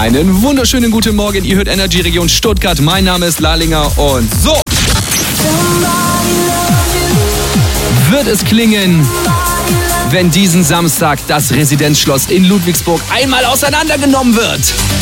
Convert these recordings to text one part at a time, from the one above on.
Einen wunderschönen guten Morgen. Ihr hört Energy Region Stuttgart. Mein Name ist Lalinger und so wird es klingen, wenn diesen Samstag das Residenzschloss in Ludwigsburg einmal auseinandergenommen wird.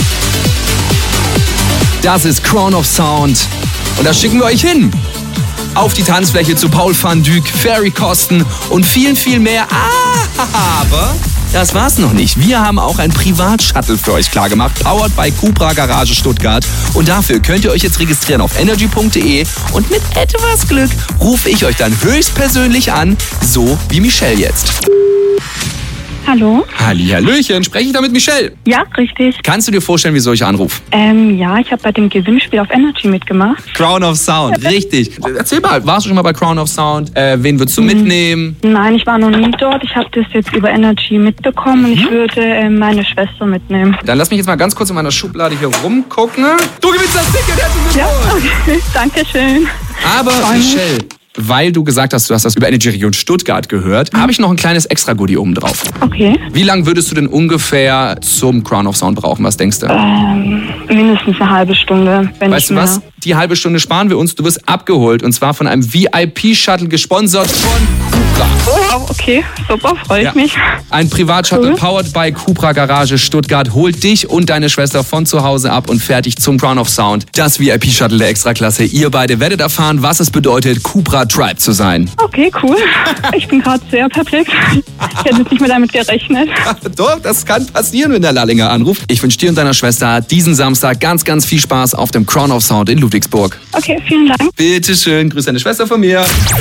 Das ist Crown of Sound und da schicken wir euch hin. Auf die Tanzfläche zu Paul van Dyk, Ferry Kosten und viel, viel mehr. Aber das war's noch nicht. Wir haben auch ein Privatshuttle für euch klargemacht, powered by Cupra Garage Stuttgart. Und dafür könnt ihr euch jetzt registrieren auf energy.de und mit etwas Glück rufe ich euch dann höchstpersönlich an, so wie Michelle jetzt. Hallo? Hallihallöchen, spreche ich da mit Michelle? Ja, richtig. Kannst du dir vorstellen, wieso ich anrufe? Ja, ich habe bei dem Gewinnspiel auf Energy mitgemacht. Crown of Sound, richtig. Erzähl mal, warst du schon mal bei Crown of Sound? Wen würdest du mitnehmen? Nein, ich war noch nie dort. Ich habe das jetzt über Energy mitbekommen und ich würde meine Schwester mitnehmen. Dann lass mich jetzt mal ganz kurz in meiner Schublade hier rumgucken. Du gewinnst das Ticket, herzlichen Ja, Glückwunsch! okay. Dankeschön. Aber Michelle, weil du gesagt hast, du hast das über Energy Region Stuttgart gehört, habe ich noch ein kleines Extra-Goodie oben drauf. Okay. Wie lange würdest du denn ungefähr zum Crown of Sound brauchen? Was denkst du? Mindestens eine halbe Stunde, wenn Weißt du was? Die halbe Stunde sparen wir uns. Du wirst abgeholt und zwar von einem VIP-Shuttle gesponsert von Cupra. Oh, okay, super, freue ich mich. Ein Privatshuttle powered by Cupra Garage Stuttgart holt dich und deine Schwester von zu Hause ab und fertig zum Crown of Sound. Das VIP-Shuttle der Extraklasse. Ihr beide werdet erfahren, was es bedeutet, Cupra Tribe zu sein. Okay, cool. Ich bin gerade sehr perplex. Ich hätte jetzt nicht mehr damit gerechnet. Doch, das kann passieren, wenn der Lallinger anruft. Ich wünsche dir und deiner Schwester diesen Samstag ganz, ganz viel Spaß auf dem Crown of Sound in Ludwigsburg. Okay, vielen Dank. Bitte schön, grüß deine Schwester von mir.